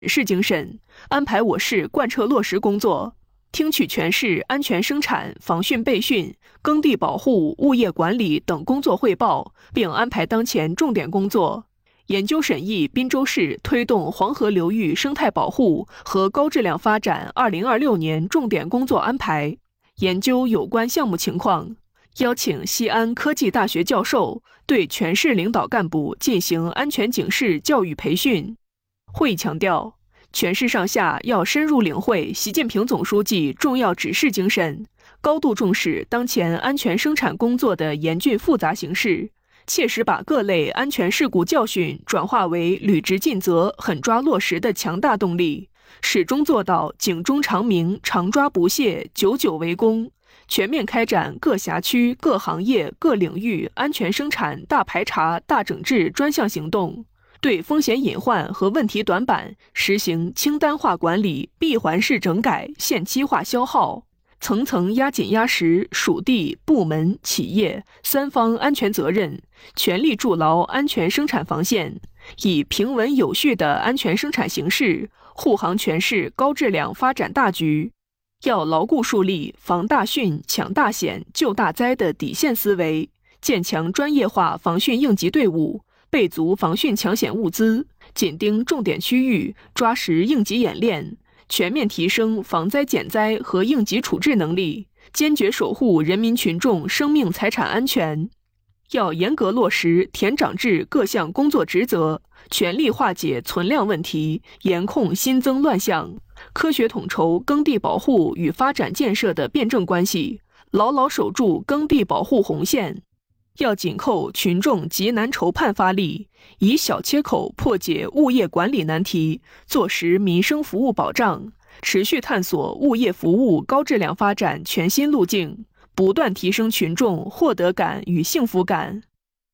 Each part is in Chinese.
市精神，安排我市贯彻落实工作，听取全市安全生产、防汛备汛、耕地保护、物业管理等工作汇报，并安排当前重点工作。研究审议滨州市推动黄河流域生态保护和高质量发展2026年重点工作安排，研究有关项目情况，邀请西安科技大学教授对全市领导干部进行安全警示教育培训。会议强调，全市上下要深入领会习近平总书记重要指示精神，高度重视当前安全生产工作的严峻复杂形势，切实把各类安全事故教训转化为履职尽责、狠抓落实的强大动力，始终做到警钟长鸣、常抓不懈、久久为功，全面开展各辖区、各行业、各领域安全生产大排查、大整治专项行动，对风险隐患和问题短板实行清单化管理、闭环式整改、限期化消耗，层层压紧压实属地、部门、企业三方安全责任，全力筑牢安全生产防线，以平稳有序的安全生产形势护航全市高质量发展大局。要牢固树立防大汛、抢大险、救大灾的底线思维，建强专业化防汛应急队伍，备足防汛抢险物资，紧盯重点区域，抓实应急演练，全面提升防灾减灾和应急处置能力，坚决守护人民群众生命财产安全。要严格落实田长制各项工作职责，全力化解存量问题，严控新增乱象，科学统筹耕地保护与发展建设的辩证关系，牢牢守住耕地保护红线。要紧扣群众急难愁盼发力，以小切口破解物业管理难题，做实民生服务保障，持续探索物业服务高质量发展全新路径，不断提升群众获得感与幸福感。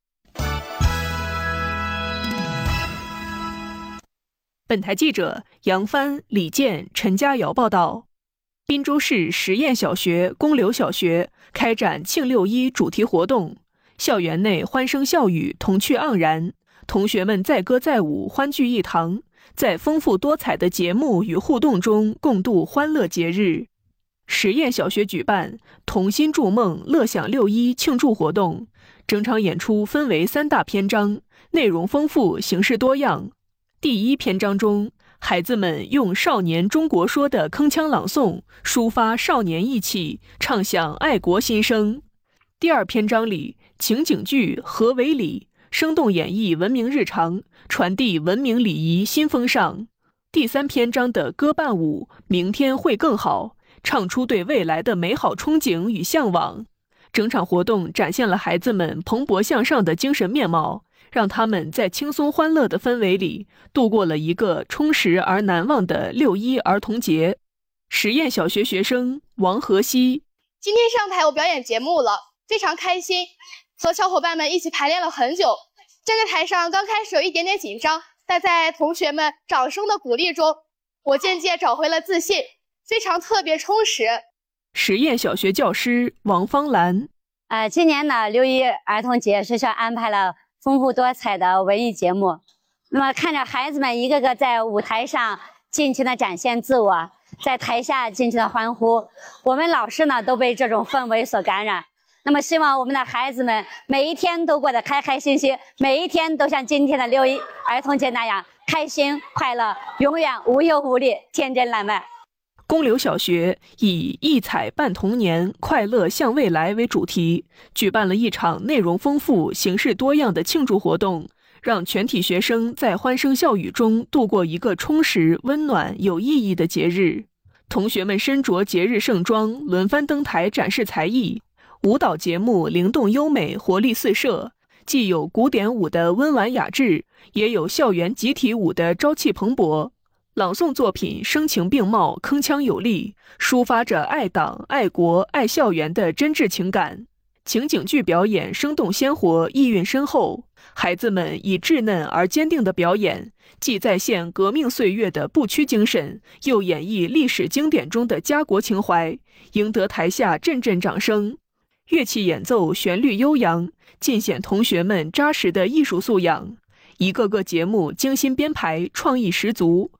本台记者杨帆、李健、陈佳瑶报道。滨州市实验小学、公刘小学开展庆6·1主题活动，校园内欢声笑语，童趣盎然，同学们载歌载舞，欢聚一堂，在丰富多彩的节目与互动中共度欢乐节日。实验小学举办童心筑梦、乐享6·1庆祝活动，整场演出分为3大篇章，内容丰富，形式多样。第1篇章中，孩子们用少年中国说的铿锵朗诵，抒发少年意气，唱响爱国心声。第2篇章里，情景剧何为礼，生动演绎文明日常，传递文明礼仪新风尚。第3篇章的歌伴舞，明天会更好，唱出对未来的美好憧憬与向往。整场活动展现了孩子们蓬勃向上的精神面貌，让他们在轻松欢乐的氛围里度过了一个充实而难忘的6·1儿童节。实验小学学生王和熙： 今天上台我表演节目了，非常开心，和小伙伴们一起排练了很久。站在台上刚开始有一点点紧张，但在同学们掌声的鼓励中，我渐渐找回了自信，非常特别充实。 实验小学教师王芳兰： 今年呢6·1儿童节，学校安排了丰富多彩的文艺节目。那么看着孩子们一个个在舞台上尽情的展现自我，在台下尽情的欢呼，我们老师呢都被这种氛围所感染。那么希望我们的孩子们每一天都过得开开心心，每一天都像今天的6·1儿童节那样开心快乐，永远无忧无虑，天真烂漫。 公刘小学以“艺彩伴童年，快乐向未来”为主题，举办了一场内容丰富、形式多样的庆祝活动，让全体学生在欢声笑语中度过一个充实、温暖、有意义的节日。同学们身着节日盛装，轮番登台展示才艺，舞蹈节目灵动优美，活力四射，既有古典舞的温婉雅致，也有校园集体舞的朝气蓬勃。朗诵作品声情并茂，铿锵有力，抒发着爱党、爱国、爱校园的真挚情感。情景剧表演生动鲜活，意蕴深厚。孩子们以稚嫩而坚定的表演，既再现革命岁月的不屈精神，又演绎历史经典中的家国情怀，赢得台下阵阵掌声。乐器演奏旋律悠扬，尽显同学们扎实的艺术素养。一个个节目精心编排，创意十足，